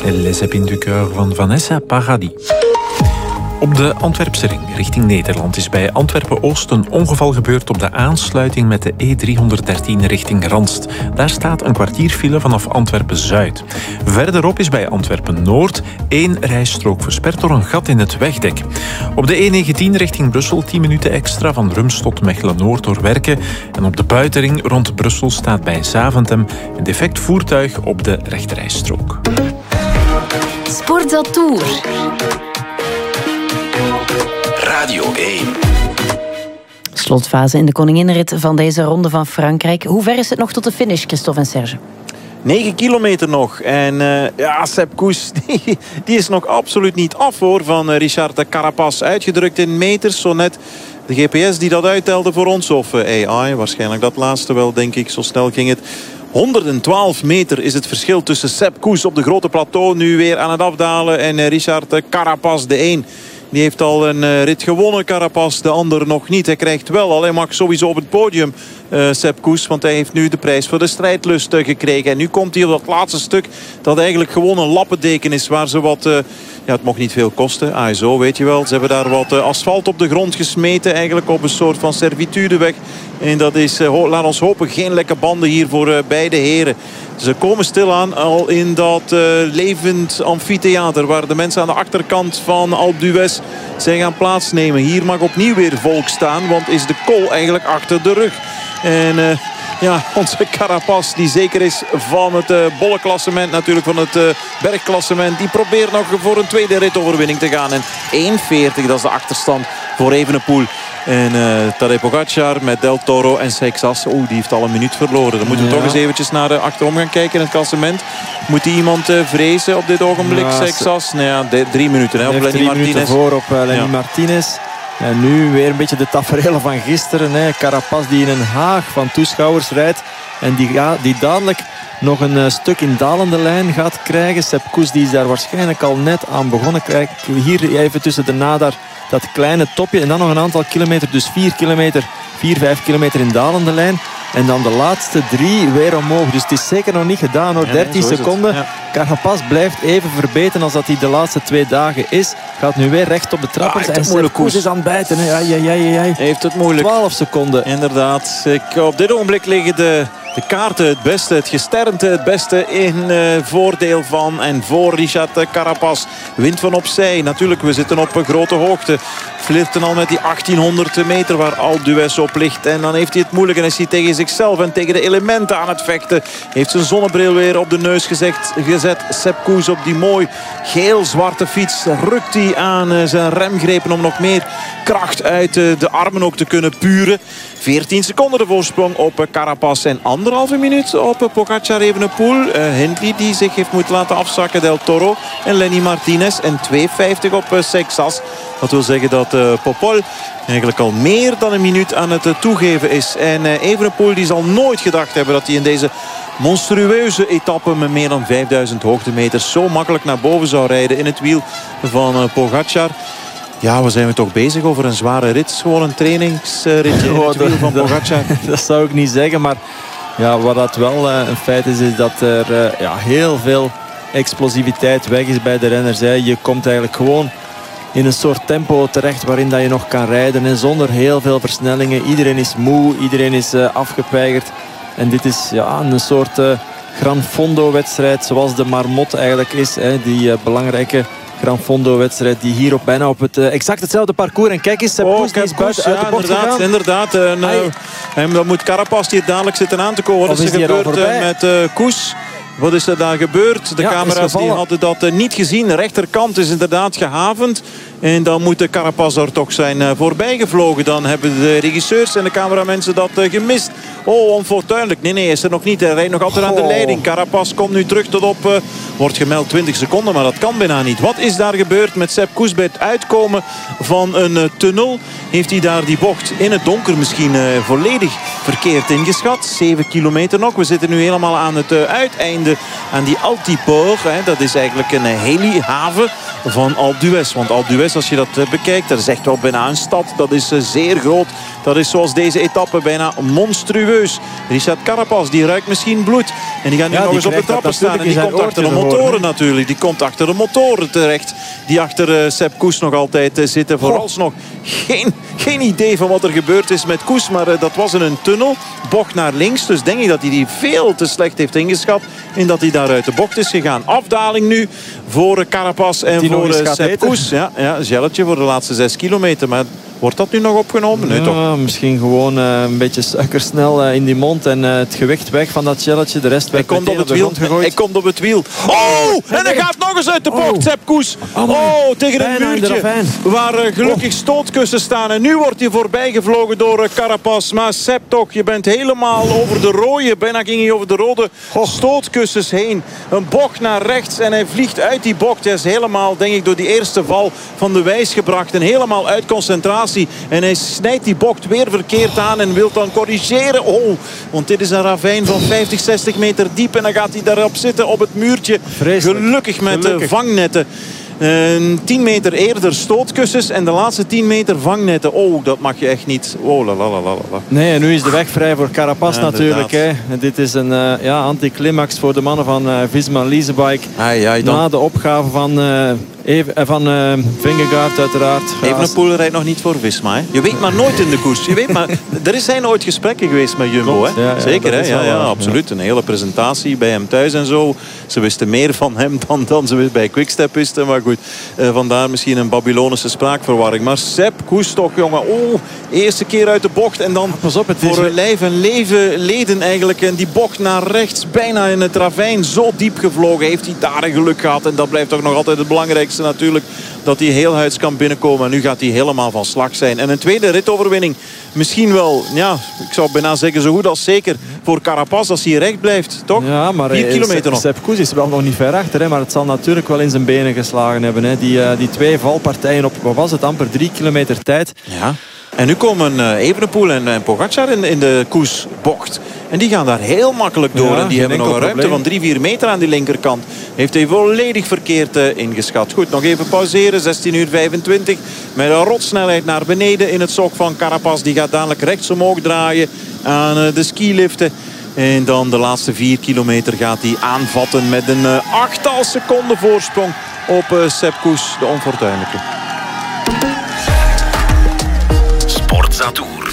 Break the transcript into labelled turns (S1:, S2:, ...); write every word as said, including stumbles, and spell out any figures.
S1: Les Épines du Coeur van Vanessa Paradis. Op de Antwerpse ring richting Nederland is bij Antwerpen-Oost een ongeval gebeurd op de aansluiting met de E driehonderddertien richting Randst. Daar staat een kwartier file vanaf Antwerpen-Zuid. Verderop is bij Antwerpen-Noord één rijstrook versperd door een gat in het wegdek. Op de E negentien richting Brussel tien minuten extra van Rums tot Mechelen-Noord door werken. En op de buitenring rond Brussel staat bij Zaventem een defect voertuig op de rechterrijstrook.
S2: Sportza Tour.
S3: Radio één.
S2: Slotfase in de koninginnenrit van deze ronde van Frankrijk. Hoe ver is het nog tot de finish, Christophe en Serge?
S4: negen kilometer nog. En uh, ja, Sepp Kuss, die, die is nog absoluut niet af hoor, van Richard Carapaz. Uitgedrukt in meters, zo net de G P S die dat uittelde voor ons. Of uh, A I, waarschijnlijk dat laatste wel, denk ik. Zo snel ging het. honderdtwaalf meter is het verschil tussen Sepp Kuss op de grote plateau nu weer aan het afdalen. En uh, Richard Carapaz, de een. Die heeft al een uh, rit gewonnen, Carapaz. De ander nog niet. Hij krijgt wel al. Hij mag sowieso op het podium, uh, Sepp Kuss. Want hij heeft nu de prijs voor de strijdlust uh, gekregen. En nu komt hij op dat laatste stuk. Dat eigenlijk gewoon een lappendeken is. Waar ze wat... Uh, ja, het mocht niet veel kosten. A S O, weet je wel. Ze hebben daar wat uh, asfalt op de grond gesmeten. Eigenlijk op een soort van servitudeweg. En dat is, uh, laat ons hopen, geen lekke banden hier voor uh, beide heren. Ze komen stilaan al in dat uh, levend amfitheater waar de mensen aan de achterkant van Alpe d'Huez zijn gaan plaatsnemen. Hier mag opnieuw weer volk staan, want is de kool eigenlijk achter de rug. En uh, ja, onze Carapaz die zeker is van het uh, bolle klassement, natuurlijk van het uh, bergklassement. Die probeert nog voor een tweede ritoverwinning te gaan. En één veertig, dat is de achterstand voor Evenepoel. En uh, Tadej Pogacar met Del Toro en Seixas. Oeh, die heeft al een minuut verloren. Dan moeten we ja. toch eens eventjes naar de achterom gaan kijken in het klassement. Moet die iemand uh, vrezen op dit ogenblik, ja, Seixas? Nou ja, de, drie minuten hè, op Lenny
S5: drie
S4: Martinez.
S5: minuten voor op uh, Lenny ja. Martinez. En nu weer een beetje de taferelen van gisteren. Hè. Carapaz die in een haag van toeschouwers rijdt. En die, ja, die dadelijk nog een uh, stuk in dalende lijn gaat krijgen. Sepp Kuss die is daar waarschijnlijk al net aan begonnen. Krijgt hier even tussen de Nadar dat kleine topje. En dan nog een aantal kilometer. Dus vier kilometer, vier, vijf kilometer in dalende lijn. En dan de laatste drie weer omhoog. Dus het is zeker nog niet gedaan hoor. Ja, nee, dertien seconden. Ja. Carapaz blijft even verbeteren als dat hij de laatste twee dagen is. Gaat nu weer recht op de trappers.
S4: Ja,
S5: en Sepp Kuss is aan het bijten. Hè. Ja, ja, ja, ja, ja.
S4: Heeft het moeilijk.
S5: twaalf seconden.
S4: Inderdaad. Ik, op dit ogenblik liggen de... De kaarten het beste, het gesternte het beste in uh, voordeel van en voor Richard Carapaz. Wind van opzij. Natuurlijk, we zitten op een grote hoogte. Flirten al met die achttienhonderd meter waar Alpe d'Huez op ligt. En dan heeft hij het moeilijk en is hij tegen zichzelf en tegen de elementen aan het vechten. Heeft zijn zonnebril weer op de neus gezet. gezet. Sepp Kuss op die mooi geel-zwarte fiets. Rukt hij aan uh, zijn remgrepen om nog meer kracht uit uh, de armen ook te kunnen puren. veertien seconden de voorsprong op Carapaz en anderhalve minuut op Pogacar Evenepoel. Uh, Hindley die zich heeft moeten laten afzakken, Del Toro en Lenny Martinez. En twee vijftig op uh, Seixas. Dat wil zeggen dat uh, Popol eigenlijk al meer dan een minuut aan het uh, toegeven is. En uh, Evenepoel die zal nooit gedacht hebben dat hij in deze monstrueuze etappe met meer dan vijfduizend hoogtemeters zo makkelijk naar boven zou rijden in het wiel van uh, Pogacar. Ja, we zijn we toch bezig over een zware rit. Gewoon een trainingsritje in het wiel van Pogacar.
S5: Dat zou ik niet zeggen, maar ja, wat dat wel uh, een feit is, is dat er uh, ja, heel veel explosiviteit weg is bij de renners. Hè. Je komt eigenlijk gewoon in een soort tempo terecht waarin dat je nog kan rijden. En zonder heel veel versnellingen. Iedereen is moe, iedereen is uh, afgepeigerd. En dit is ja, een soort uh, Gran Fondo-wedstrijd zoals de Marmot eigenlijk is. Hè. Die uh, belangrijke Gran Fondo-wedstrijd die hier op bijna op het uh, exact hetzelfde parcours. En kijk eens, Sepp Kuss, die is buiten uit de bocht
S4: inderdaad,
S5: gegaan.
S4: inderdaad. En, uh, en dan moet Carapaz hier dadelijk zitten aan te komen. Wat is er gebeurd uh, met uh, Kuss? Wat is er daar gebeurd? De ja, camera's die hadden dat uh, niet gezien. De rechterkant is inderdaad gehavend. En dan moet de Carapaz er toch zijn uh, voorbij gevlogen. Dan hebben de regisseurs en de cameramensen dat uh, gemist. Oh, onfortuinlijk. Nee, nee, is er nog niet. Hij rijdt nog altijd aan de leiding. Carapaz komt nu terug tot op, uh, wordt gemeld twintig seconden, maar dat kan bijna niet. Wat is daar gebeurd met Sepp Kuss bij het uitkomen van een uh, tunnel? Heeft hij daar die bocht in het donker misschien uh, volledig verkeerd ingeschat? zeven kilometer nog. We zitten nu helemaal aan het uh, uiteinde aan die Altipoort. Hè. Dat is eigenlijk een uh, helihaven van Alpe d'Huez. Want Alpe d'Huez, als je dat uh, bekijkt, dat is echt wel bijna een stad. Dat is uh, zeer groot. Dat is zoals deze etappe bijna monstrueus. Richard Carapaz, die ruikt misschien bloed. En die gaat nu ja, nog eens op de trappen staan. En die komt achter de motto motoren
S5: geworden,
S4: natuurlijk. Die komt achter de motoren terecht. Die achter uh, Sepp Kuss nog altijd uh, zitten. Vooralsnog geen, geen idee van wat er gebeurd is met Kuss. Maar uh, dat was in een tunnel. Bocht naar links. Dus denk ik dat hij die veel te slecht heeft ingeschat. En dat hij daar uit de bocht is gegaan. Afdaling nu voor uh, Carapaz en
S5: die
S4: voor uh, Sepp Kuss. Ja, ja, een gelletje voor de laatste zes kilometer. Maar wordt dat nu nog opgenomen? Nee,
S5: ja,
S4: toch?
S5: Misschien gewoon uh, een beetje suikersnel uh, in die mond. En uh, het gewicht weg van dat gelletje. De rest werd
S4: Hij komt op het
S5: de
S4: wiel.
S5: grond gegooid.
S4: Hij komt op het wiel. Oh! En hij gaat nog eens uit de bocht,
S5: Oh.
S4: Sepp Kuss.
S5: Amai.
S4: Oh, tegen een
S5: Bijna in de
S4: muurtje.
S5: ravijn.
S4: Waar uh, gelukkig stootkussen staan. En nu wordt hij voorbij gevlogen door uh, Carapaz. Maar Sepp toch, je bent helemaal over de rode. Bijna ging hij over de rode stootkussens heen. Een bocht naar rechts. En hij vliegt uit die bocht. Hij is helemaal, denk ik, door die eerste val van de wijs gebracht. En helemaal uit concentratie. En hij snijdt die bocht weer verkeerd aan en wil dan corrigeren. Oh, want dit is een ravijn van vijftig, zestig meter diep. En dan gaat hij daarop zitten op het muurtje.
S5: Vreselijk.
S4: Gelukkig met
S5: Gelukkig.
S4: de vangnetten. Een tien meter eerder stootkussens en de laatste tien meter vangnetten. Oh, dat mag je echt niet. Oh, la la la la la.
S5: Nee, en nu is de weg vrij voor Carapaz
S4: Ja,
S5: natuurlijk. Hè. Dit is een uh, ja, anticlimax voor de mannen van uh, Visma Leasebike.
S4: Ai, ai, dan...
S5: Na de opgave van, uh, Even, uh, van uh, Vingegaard uiteraard.
S4: Evenepoel rijdt nog niet voor Visma. Hè? Je weet maar nooit in de koers. Je weet maar, er zijn ooit gesprekken geweest met Jumbo.
S5: Klopt,
S4: hè?
S5: ja, ja,
S4: Zeker,
S5: dat
S4: hè?
S5: is
S4: Ja,
S5: wel
S4: ja,
S5: waar,
S4: absoluut.
S5: ja.
S4: Een hele presentatie bij hem thuis en zo. Ze wisten meer van hem dan, dan ze bij Quickstep wisten. Maar goed, uh, vandaar misschien een Babylonische spraakverwarring. Maar Sepp Kuss toch, jongen. Oh, eerste keer uit de bocht. En dan
S5: Pas op, het is
S4: voor uh, lijf en leven leden eigenlijk. En die bocht naar rechts, bijna in het ravijn. Zo diep gevlogen. Heeft hij daar een geluk gehad. En dat blijft toch nog altijd het belangrijkste natuurlijk. Dat hij heel huids kan binnenkomen. En nu gaat hij helemaal van slag zijn. En een tweede ritoverwinning. Misschien wel, ja, ik zou bijna zeggen zo goed als zeker voor Carapaz als hij recht blijft. Toch?
S5: Ja, maar
S4: Vier
S5: eh,
S4: kilometer nog.
S5: Sepp Kuss is wel nog niet ver achter. Hè, maar het zal natuurlijk wel in zijn benen geslagen hebben. Hè. Die, uh, die twee valpartijen op, wat was het, amper drie kilometer tijd.
S4: Ja. En nu komen uh, Evenepoel en, en Pogacar in, in de koersbocht. En die gaan daar heel makkelijk door.
S5: Ja,
S4: en die
S5: geen
S4: hebben nog een
S5: enkel
S4: ruimte
S5: probleem.
S4: van drie, vier meter aan die linkerkant. Heeft hij volledig verkeerd uh, ingeschat. Goed, nog even pauzeren. zestien uur vijfentwintig. Met een rotsnelheid naar beneden in het sok van Carapaz. Die gaat dadelijk rechts omhoog draaien aan uh, de skiliften. En dan de laatste vier kilometer gaat hij aanvatten met een uh, achttal seconden voorsprong op uh, Sepp Kuss, de onfortuinlijke.
S3: Sportza Tour.